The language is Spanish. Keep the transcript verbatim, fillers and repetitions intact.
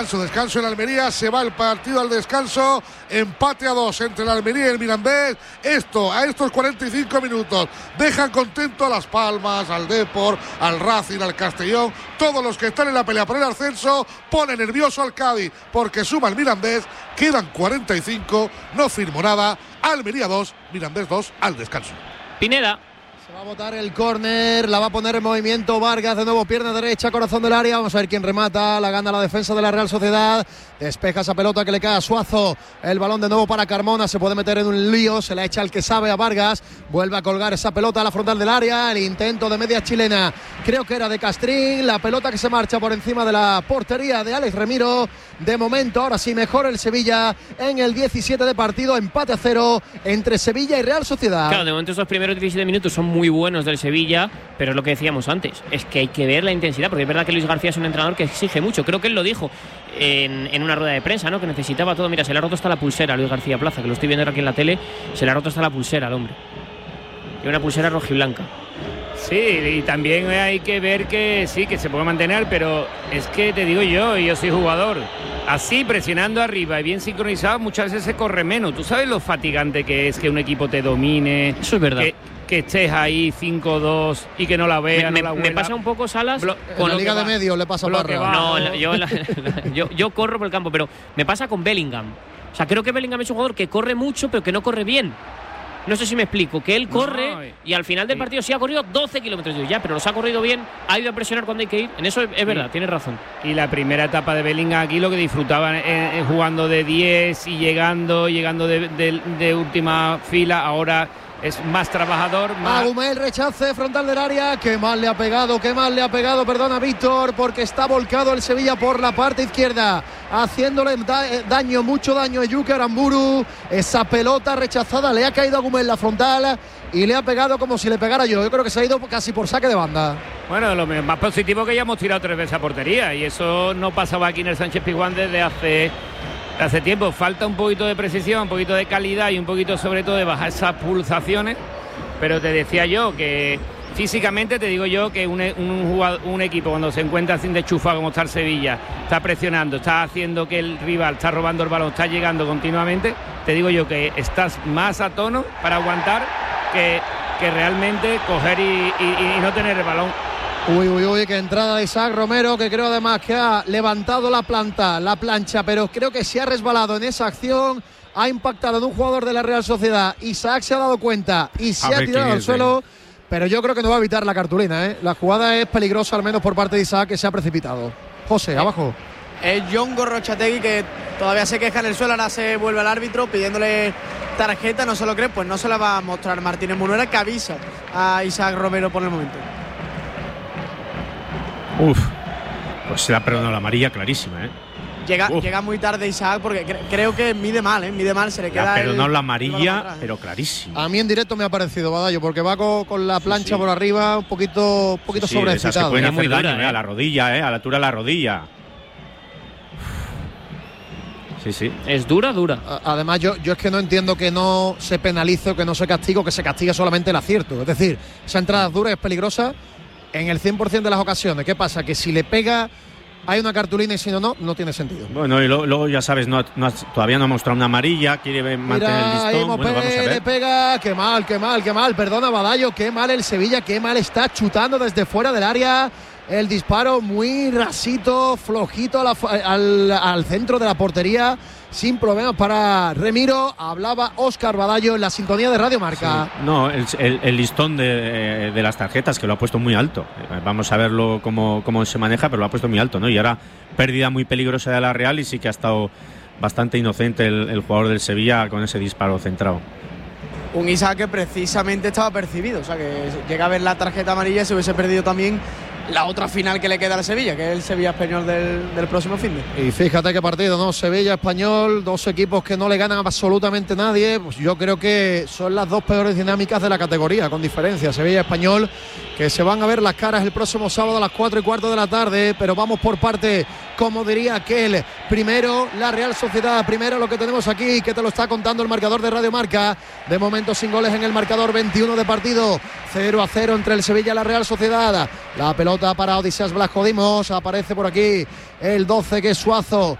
Descanso en Almería, se va el partido al descanso, empate a dos entre la Almería y el Mirandés. Esto, a estos cuarenta y cinco minutos, dejan contento a Las Palmas, al Depor, al Racing, al Castellón, todos los que están en la pelea por el ascenso. Pone nervioso al Cádiz porque suma el Mirandés, quedan cuarenta y cinco, no firmó nada. Almería dos, Mirandés dos, al descanso. Pineda. Va a botar el córner, la va a poner en movimiento Vargas, de nuevo pierna derecha, corazón del área, vamos a ver quién remata, la gana la defensa de la Real Sociedad, despeja esa pelota que le cae a Suazo, el balón de nuevo para Carmona, se puede meter en un lío, se la echa el que sabe a Vargas, vuelve a colgar esa pelota a la frontal del área, el intento de media chilena, creo que era de Castrín, la pelota que se marcha por encima de la portería de Alex Remiro, de momento, ahora sí mejor el Sevilla en el diecisiete de partido, empate a cero entre Sevilla y Real Sociedad. Claro, de momento esos primeros diecisiete minutos son muy muy buenos del Sevilla, pero es lo que decíamos antes, es que hay que ver la intensidad, porque es verdad que Luis García es un entrenador que exige mucho, creo que él lo dijo en, en una rueda de prensa, ¿no? Que necesitaba todo. Mira, se le ha roto hasta la pulsera a Luis García Plaza, que lo estoy viendo aquí en la tele, se le ha roto hasta la pulsera al hombre, y una pulsera rojiblanca. Sí, y también hay que ver que sí, que se puede mantener, pero es que te digo yo, y yo soy jugador, así presionando arriba y bien sincronizado, muchas veces se corre menos. Tú sabes lo fatigante que es que un equipo te domine. Eso es verdad. Que, que estés ahí cinco dos y que no la veas, me, no la me, me pasa un poco, Salas, Blo con la Liga de Medio le pasa a Parra. No, la, yo, la, la, yo, yo corro por el campo, pero me pasa con Bellingham. O sea, creo que Bellingham es un jugador que corre mucho, pero que no corre bien. No sé si me explico, que él corre no, y al final del partido sí ha corrido doce kilómetros. Yo, ya, pero los ha corrido bien, ha ido a presionar cuando hay que ir. En eso es, es verdad, sí. Tienes razón. Y la primera etapa de Bellingham aquí lo que disfrutaba eh, eh, jugando de diez y llegando, llegando de, de, de última fila, ahora es más trabajador. Más... Agumel, rechace frontal del área. Qué mal le ha pegado, qué mal le ha pegado, perdona Víctor, porque está volcado el Sevilla por la parte izquierda, haciéndole da daño, mucho daño a Yuke Aramburu. Esa pelota rechazada le ha caído a Agumel la frontal y le ha pegado como si le pegara yo. Yo creo que se ha ido casi por saque de banda. Bueno, lo más positivo que ya hemos tirado tres veces a portería, y eso no pasaba aquí en el Sánchez Pizjuán desde hace... Hace tiempo. Falta un poquito de precisión, un poquito de calidad y un poquito sobre todo de bajar esas pulsaciones, pero te decía yo que físicamente te digo yo que un, un, jugador, un equipo cuando se encuentra sin deschufado como está el Sevilla, está presionando, está haciendo que el rival está robando el balón, está llegando continuamente, te digo yo que estás más a tono para aguantar que, que realmente coger y, y, y no tener el balón. Uy, uy, uy, qué entrada de Isaac Romero, que creo además que ha levantado la planta, la plancha, pero creo que se ha resbalado en esa acción, ha impactado en un jugador de la Real Sociedad. Isaac se ha dado cuenta y se ha tirado al suelo, pero yo creo que no va a evitar la cartulina, ¿eh? La jugada es peligrosa, al menos por parte de Isaac, que se ha precipitado. José, abajo. Es John Gorrochategui, que todavía se queja en el suelo, ahora se vuelve al árbitro pidiéndole tarjeta, no se lo cree, pues no se la va a mostrar Martínez Munuera, que avisa a Isaac Romero por el momento. Uf, pues se le ha perdonado la amarilla clarísima, ¿eh? Llega, llega muy tarde Isaac porque cre creo que mide mal, ¿eh? Mide mal, se le queda. Le ha perdonado el, la amarilla, atrás, ¿eh? pero clarísima. A mí en directo me ha parecido, Badallo, porque va con, con la plancha sí, sí. por arriba, un poquito, un poquito sí, sí, sobreexcitado. Esas que pueden hacer muy daño, dura, ¿eh? A la rodilla, ¿eh? A la altura de la rodilla. Sí, sí. Es dura, dura. Además, yo, yo es que no entiendo que no se penalice o que no se castigue, que se castigue solamente el acierto. Es decir, esa entrada dura es peligrosa en el cien por ciento de las ocasiones. ¿Qué pasa? Que si le pega hay una cartulina y si no, no, no tiene sentido. Bueno, y luego, luego ya sabes, no, no has, todavía no ha mostrado una amarilla, quiere mantener Mira, el listón. Bueno, Mopé, vamos a ver. le pega, qué mal, qué mal, qué mal. Perdona, Badallo, qué mal el Sevilla, qué mal está chutando desde fuera del área. El disparo muy rasito, flojito a la, al, al centro de la portería, sin problemas para Remiro. Hablaba Óscar Badallo en la sintonía de Radio Marca. Sí. No, el, el, el listón de, de las tarjetas, que lo ha puesto muy alto. Vamos a verlo cómo, cómo se maneja, pero lo ha puesto muy alto, ¿no? Y ahora pérdida muy peligrosa de la Real, y sí que ha estado bastante inocente el, el jugador del Sevilla con ese disparo centrado. Un Isaac que precisamente estaba percibido, o sea que llega a ver la tarjeta amarilla y se hubiese perdido también la otra final que le queda al Sevilla, que es el Sevilla-Español del, del próximo fin de. Y fíjate qué partido, ¿no? Sevilla-Español, dos equipos que no le ganan absolutamente nadie. Pues yo creo que son las dos peores dinámicas de la categoría, con diferencia. Sevilla-Español, que se van a ver las caras el próximo sábado a las cuatro y cuarto de la tarde, pero vamos por parte, como diría aquel. Primero la Real Sociedad, primero lo que tenemos aquí, que te lo está contando el marcador de Radio Marca. De momento sin goles en el marcador, veintiuno de partido, cero a cero entre el Sevilla y la Real Sociedad. La pelota pelota para Odiseas Blasco Dimos. Aparece por aquí el doce, que es Suazo.